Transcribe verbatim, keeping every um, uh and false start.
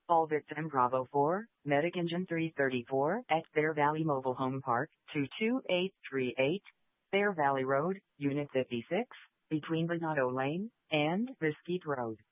All victim Bravo four, Medic Engine three thirty-four at Bear Valley Mobile Home Park, two two eight three eight, Bear Valley Road, Unit fifty-six, between Bernardo Lane and Mesquite Road.